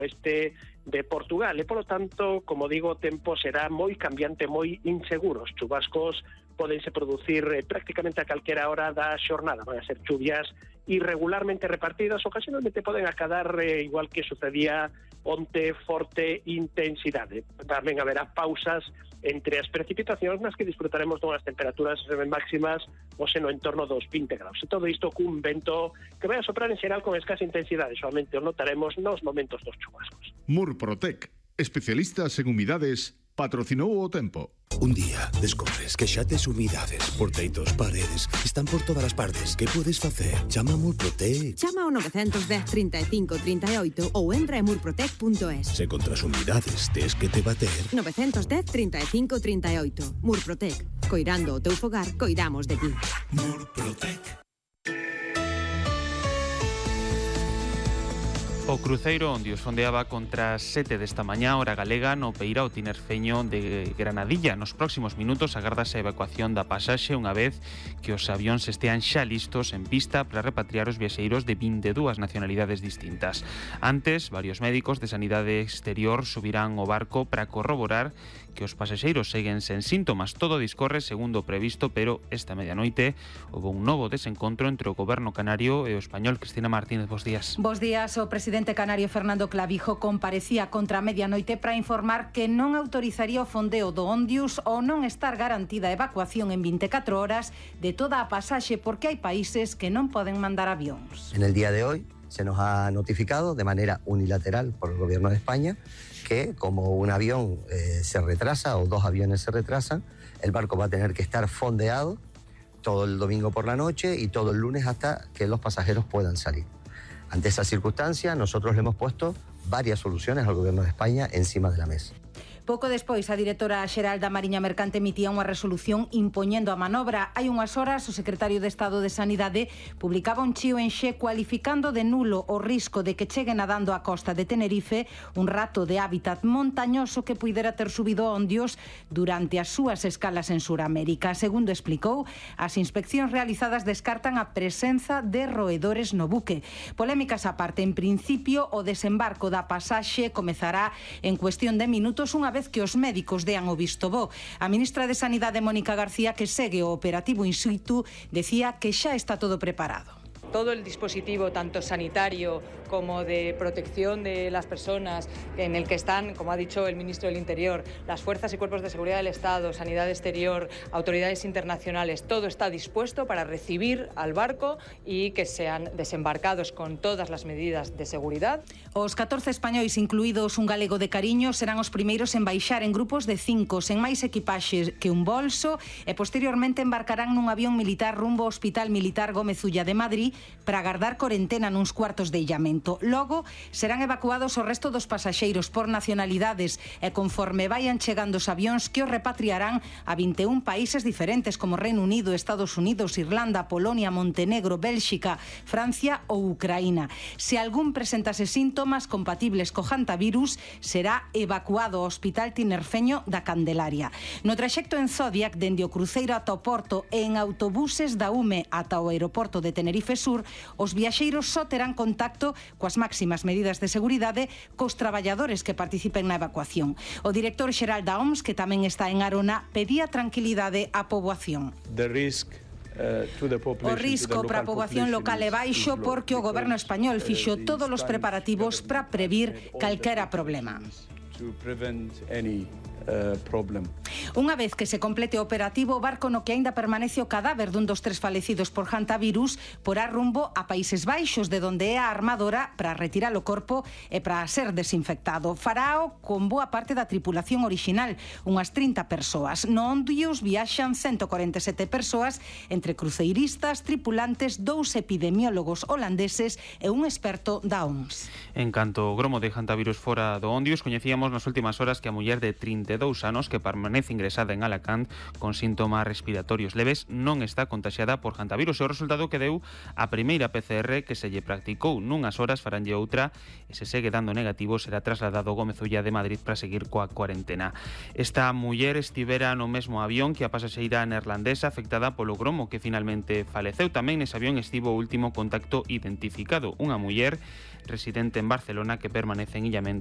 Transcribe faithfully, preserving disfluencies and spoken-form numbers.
este de Portugal e, polo tanto, como digo, o tempo será moi cambiante, moi inseguro. Os chubascos podense producir eh, prácticamente a calquera hora da xornada. Van a ser chuvias irregularmente repartidas, ocasionalmente poden acadar, eh, igual que sucedía onte, forte intensidade. Tamén haberá pausas entre as precipitacións nas que disfrutaremos dunhas temperaturas máximas ou se no entorno dos vinte graus. E todo isto cun vento que vai a soprar en xeral con escasa intensidade, solamente o notaremos nos momentos dos chubascos. Murprotec, especialistas en humidades, patrocinou o tempo. Un día descobres que xa tes humidades por teitos, paredes, están por todas as partes. Que podes facer? Chama a Murprotec. Chama ao nove un cero, trinta e cinco, trinta e oito ou entra en murprotec punto es. Se contra as humidades tes que te bater. nove un cero, trinta e cinco, trinta e oito. Murprotec. Coirando o teu fogar, coidamos de ti. Murprotec. O cruceiro onde os fondeaba contra as sete desta mañá, hora galega, no peirao tinerfeño de Granadilla. Nos próximos minutos agárdase a evacuación da pasaxe unha vez que os avións estean xa listos en pista para repatriar os viaxeiros de vinte e dúas nacionalidades distintas. Antes, varios médicos de Sanidade Exterior subirán o barco para corroborar que os pasaxeiros seguen sen síntomas. Todo discorre segundo o previsto, pero esta medianoite houve un novo desencontro entre o goberno canario e o español. Cristina Martínez, bos días. Bos días. O presidente canario Fernando Clavijo comparecía contra a medianoite para informar que non autorizaría o fondeo do Ondius ou non estar garantida a evacuación en vinte e catro horas de toda a pasaxe porque hai países que non poden mandar avións. En el día de hoy se nos ha notificado de manera unilateral por el gobierno de España que como un avión eh, se retrasa o dos aviones se retrasan, el barco va a tener que estar fondeado todo el domingo por la noche y todo el lunes hasta que los pasajeros puedan salir. Ante esa circunstancia, nosotros le hemos puesto varias soluciones al gobierno de España encima de la mesa. Pouco despois, a directora xeral da Mariña Mercante emitía unha resolución impoñendo a manobra. Hai unhas horas, o secretario de Estado de Sanidade publicaba un chío en Xe cualificando de nulo o risco de que chegue nadando á costa de Tenerife un rato de hábitat montañoso que puidera ter subido ondios durante as súas escalas en Suramérica. Segundo explicou, as inspeccións realizadas descartan a presenza de roedores no buque. Polémicas aparte, en principio, o desembarco da pasaxe comezará en cuestión de minutos unha vez que os médicos dean o visto bo. A ministra de Sanidade, Mónica García, que segue o operativo in situ, decía que xa está todo preparado. Todo el dispositivo, tanto sanitario como de protección de las personas, en el que están, como ha dicho el ministro del Interior, las fuerzas y cuerpos de seguridad del Estado, Sanidad Exterior, autoridades internacionales, todo está dispuesto para recibir al barco y que sean desembarcados con todas las medidas de seguridad. Os catorce españois, incluídos un galego de cariño, serán os primeiros en baixar en grupos de cinco, sen máis equipaxe que un bolso, e posteriormente embarcarán nun avión militar rumbo ao Hospital Militar Gómez Ulla de Madrid para agardar corentena nuns cuartos de illamento. Logo, serán evacuados o resto dos pasaxeiros por nacionalidades e conforme vayan chegando os avións que os repatriarán a vinte e un países diferentes como Reino Unido, Estados Unidos, Irlanda, Polonia, Montenegro, Bélxica, Francia ou Ucraína. Se algún presentase síntomas compatibles co hantavirus, será evacuado ao Hospital Tinerfeño da Candelaria. No traxecto en Zodiac, dende o cruceiro ata o Porto e en autobuses da U M E ata o aeroporto de Tenerife Sur, os viaxeiros só terán contacto coas máximas medidas de seguridade cos traballadores que participen na evacuación. O director xeral da O M S, que tamén está en Arona, pedía tranquilidade á poboación. The risk O risco para a poboación local é baixo porque o goberno español fixo todos os preparativos para previr calquera problema. Uh, problem. Unha vez que se complete o operativo, o barco no que aínda permanece o cadáver dun dos tres falecidos por hantavirus porá rumbo a Países Baixos, de donde é a armadora para retirar o corpo e para ser desinfectado. Farao con boa parte da tripulación orixinal, unhas trinta persoas. No Ondius viaxan ciento cuarenta e sete persoas, entre cruceiristas, tripulantes, dous epidemiólogos holandeses e un experto da O M S. En canto o gromo de hantavirus fora do Ondius, coñecíamos nas últimas horas que a muller de trinta vinte e dous anos que permanece ingresada en Alacant con síntomas respiratorios leves, non está contaxiada por hantavirus. O resultado que deu a primeira P C R que se lle practicou nunhas horas faranlle outra e se segue dando negativo será trasladado ao Gómez Ulla de Madrid para seguir coa cuarentena. Esta muller estivera no mesmo avión que a pasaxeira neerlandesa afectada polo gromo que finalmente faleceu. Tamén nese avión estivo o último contacto identificado, unha muller residente en Barcelona que permanece en illamento